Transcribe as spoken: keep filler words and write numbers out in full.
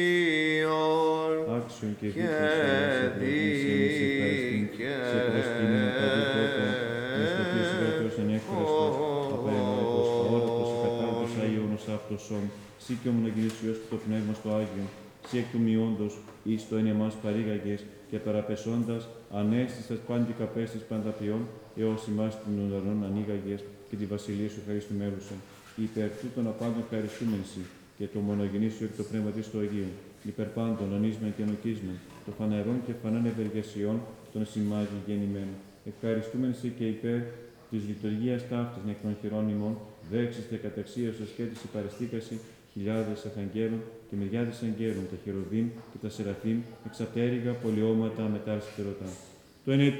Άξιον και δίκαιος Θεός, σε ευχαριστήν, σε προσκύνημα πάντων τόπων, εις το οποίος ηγρατός ανέφεραστος, απαενόρετος, αόρατος, ακατάρτος, Αϊόνος αυτοσών, σύ και ο μονογενής Υιός και το Πνεύμα στο Άγιον, σύ εκ του μειόντος, εις το εν εμάς παρήγαγες, και παραπεσώντας, ανέστησας πάντη καπέστης πανταπιών, έως ημάς την ουρανών ανοίγαγες, και τη βασιλεία σου ευχαριστημέλουσαν. Υπερ τούτων απάντων ευχαριστούμεν σοι, και το μονογενής Υιό και το Πνεύμα της στο Αγίον, υπερ πάντων ονίσμεν και νοκίσμεν, το φανερών και φανάν ευεργεσιών, των σημάδι γεννημένων. Ευχαριστούμεν σοι και υπέρ της λειτουργίας ταύτης εκ των χειρών ημών, δέξιστε καταξίωσος και της υπαριστήκαση χιλιάδες αρχαγγέλων και μυριάδες αγγέλων, τα χερουβίμ και τα σεραφείμ, εξαπτέρυγα πολιώματα μετάρσιτε ρωτά. Το εν